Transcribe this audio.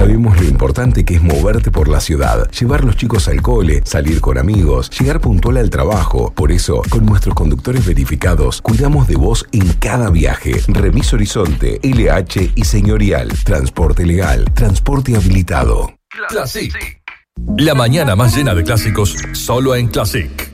Sabemos lo importante que es moverte por la ciudad, llevar los chicos al cole, salir con amigos, llegar puntual al trabajo. Por eso, con nuestros conductores verificados, cuidamos de vos en cada viaje. Remis Horizonte, LH y Señorial. Transporte legal, transporte habilitado. Classic. La mañana más llena de clásicos, solo en Classic.